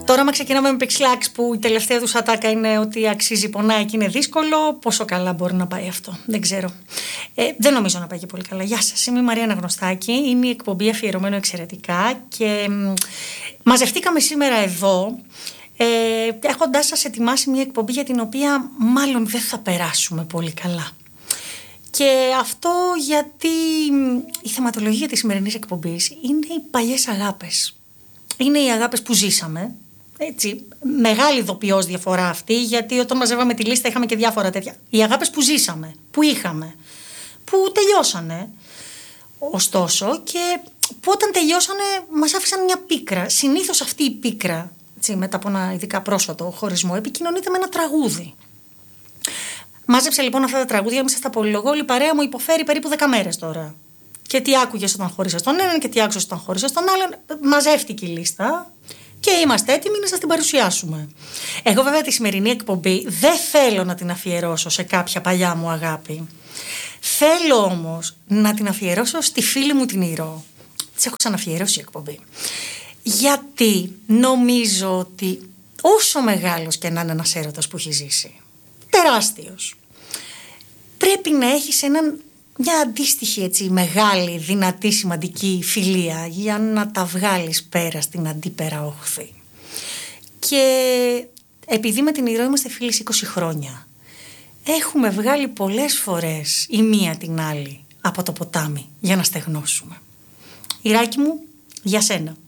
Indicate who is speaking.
Speaker 1: Τώρα, άμα ξεκινάμε με Pixlax, που η τελευταία του ατάκα είναι ότι αξίζει, πονάει και είναι δύσκολο, πόσο καλά μπορεί να πάει αυτό? Δεν ξέρω. Δεν νομίζω να πάει και πολύ καλά. Γεια σας, είμαι η Μαρία Αναγνωστάκη. Είναι η εκπομπή Αφιερωμένο Εξαιρετικά και μαζευτήκαμε σήμερα εδώ, έχοντας σας ετοιμάσει μια εκπομπή για την οποία μάλλον δεν θα περάσουμε πολύ καλά. Και αυτό γιατί η θεματολογία της σημερινής εκπομπής είναι οι παλιές αγάπες. Είναι οι αγάπες που ζήσαμε. Έτσι, μεγάλη ειδοποιώς διαφορά αυτή, γιατί όταν μαζεύαμε τη λίστα είχαμε και διάφορα τέτοια. Οι αγάπες που ζήσαμε, που είχαμε, που τελειώσανε, ωστόσο, και που όταν τελειώσανε μας άφησαν μια πίκρα. Συνήθως αυτή η πίκρα, έτσι, μετά από ένα ειδικά πρόσφατο χωρισμό, επικοινωνείται με ένα τραγούδι. Μάζεψα λοιπόν αυτά τα τραγούδια μέσα στα πολυλογώ. Η παρέα μου υποφέρει περίπου 10 μέρες τώρα. Και τι άκουγες όταν χώρισες τον έναν και τι άκουσες όταν χώρισες τον άλλον. Μαζεύτηκε η λίστα. Και είμαστε έτοιμοι να σας την παρουσιάσουμε. Εγώ βέβαια τη σημερινή εκπομπή δεν θέλω να την αφιερώσω σε κάποια παλιά μου αγάπη. Θέλω όμως να την αφιερώσω στη φίλη μου την Ηρώ. Της έχω ξαναφιερώσει η εκπομπή. Γιατί νομίζω ότι όσο μεγάλος και να είναι ένας έρωτας που έχει ζήσει, τεράστιος, πρέπει να έχεις μια αντίστοιχη, έτσι, μεγάλη, δυνατή, σημαντική φιλία για να τα βγάλεις πέρα στην αντίπερα όχθη. Και επειδή με την Ηρώ είμαστε φίλοι 20 χρόνια, έχουμε βγάλει πολλές φορές η μία την άλλη από το ποτάμι για να στεγνώσουμε. Ηράκι μου, για σένα.